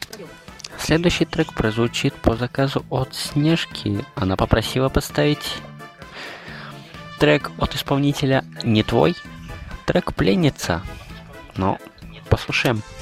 Следующий трек прозвучит по заказу от Снежки. Она попросила поставить трек от исполнителя «Не твой», трек «Пленница». Но послушаем.